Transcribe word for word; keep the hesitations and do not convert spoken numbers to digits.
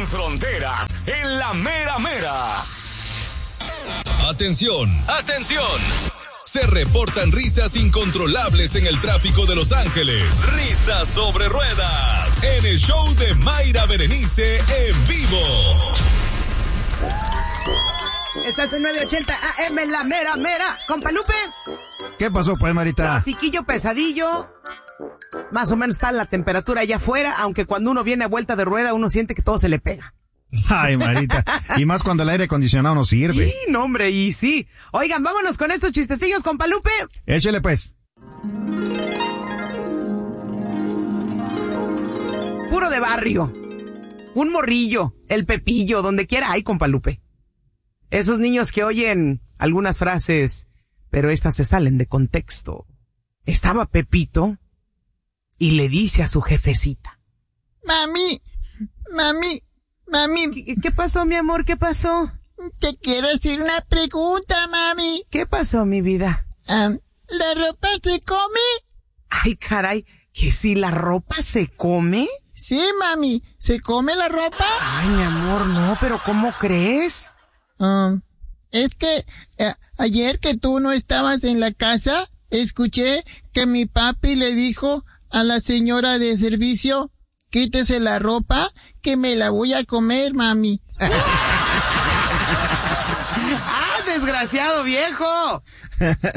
fronteras, en la mera mera. Atención, atención. Se reportan risas incontrolables en el tráfico de Los Ángeles. Risas sobre ruedas. En el show de Mayra Berenice en vivo. Estás en nueve ochenta A M, la mera mera. Compa Lupe. ¿Qué pasó, pues, Marita? Trafiquillo pesadillo. Más o menos está la temperatura allá afuera, aunque cuando uno viene a vuelta de rueda, uno siente que todo se le pega. Ay, Marita. Y más cuando el aire acondicionado no sirve. Sí, no, hombre, y sí. Oigan, vámonos con estos chistecillos, compa Lupe. Échale, pues. Puro de barrio. Un morrillo, el Pepillo, donde quiera hay, compa Lupe. Esos niños que oyen algunas frases, pero estas se salen de contexto. Estaba Pepito y le dice a su jefecita: Mami, mami, mami. ¿Qué, qué pasó, mi amor? ¿Qué pasó? Te quiero hacer una pregunta, mami. ¿Qué pasó, mi vida? Um, ¿La ropa se come? Ay, caray, ¿que si la ropa se come? Sí, mami, ¿se come la ropa? Ay, mi amor, no, pero ¿cómo crees? Um, es que eh, ayer que tú no estabas en la casa, escuché que mi papi le dijo a la señora de servicio: quítese la ropa, que me la voy a comer, mami. ¡Ah, desgraciado viejo!